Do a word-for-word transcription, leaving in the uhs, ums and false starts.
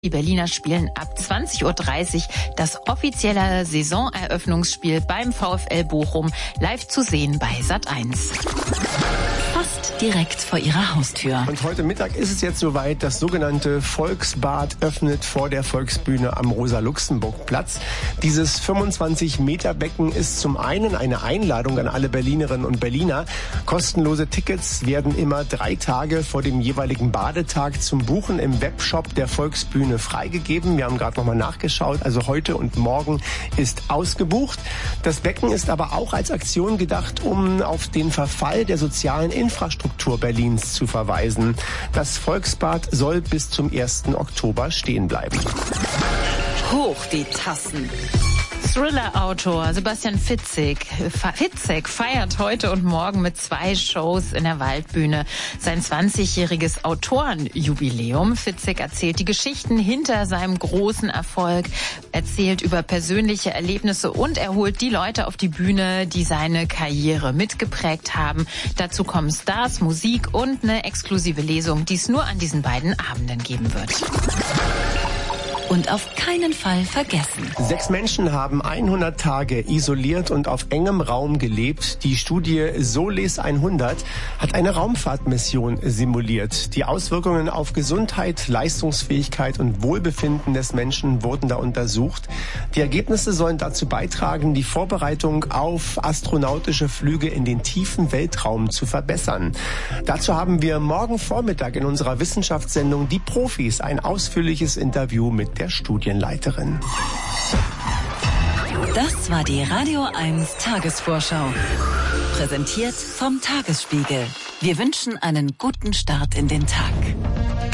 Die Berliner spielen ab zwanzig Uhr dreißig das offizielle Saisoneröffnungsspiel beim VfL Bochum, live zu sehen bei Sat eins. Fast direkt vor ihrer Haustür. Und heute Mittag ist es jetzt soweit, das sogenannte Volksbad öffnet vor der Volksbühne am Rosa-Luxemburg-Platz. Dieses fünfundzwanzig Meter Becken ist zum einen eine Einladung an alle Berlinerinnen und Berliner. Kostenlose Tickets werden immer drei Tage vor dem jeweiligen Badetag zum Buchen im Webshop der Volksbühne freigegeben. Wir haben gerade nochmal nachgeschaut, also heute und morgen ist ausgebucht. Das Becken ist aber auch als Aktion gedacht, um auf den Verfall der sozialen Infrastruktur Berlins zu verweisen. Das Volksbad soll bis zum ersten Oktober stehen bleiben. Hoch die Tassen. Thriller-Autor Sebastian Fitzek, Fitzek feiert heute und morgen mit zwei Shows in der Waldbühne sein zwanzigjähriges Autorenjubiläum. Fitzek erzählt die Geschichten hinter seinem großen Erfolg, erzählt über persönliche Erlebnisse und er holt die Leute auf die Bühne, die seine Karriere mitgeprägt haben. Dazu kommen Stars, Musik und eine exklusive Lesung, die es nur an diesen beiden Abenden geben wird. Und auf keinen Fall vergessen. Sechs Menschen haben hundert Tage isoliert und auf engem Raum gelebt. Die Studie Solis hundert hat eine Raumfahrtmission simuliert. Die Auswirkungen auf Gesundheit, Leistungsfähigkeit und Wohlbefinden des Menschen wurden da untersucht. Die Ergebnisse sollen dazu beitragen, die Vorbereitung auf astronautische Flüge in den tiefen Weltraum zu verbessern. Dazu haben wir morgen Vormittag in unserer Wissenschaftssendung Die Profis ein ausführliches Interview mit der Studienleiterin. Das war die Radio eins Tagesvorschau. Präsentiert vom Tagesspiegel. Wir wünschen einen guten Start in den Tag.